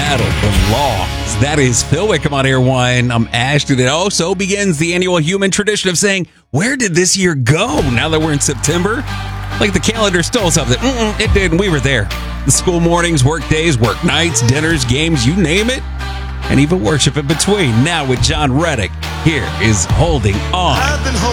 battle the laws. That is Phil Wickham on Air One. I'm Ashton. It also begins the annual human tradition of saying, where did this year go now that we're in September? Like the calendar stole something. It didn't. We were there. The school mornings, work days, work nights, dinners, games, you name it. And even worship in between. Now with John Reddick, here is Holding On.